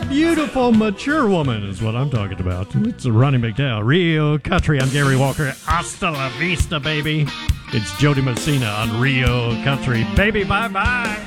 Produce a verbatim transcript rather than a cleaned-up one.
beautiful, mature woman is what I'm talking about. It's Ronnie McDowell, Rio Country. I'm Gary Walker. Hasta la vista, baby. It's Jody Messina on Rio Country. Baby, bye-bye.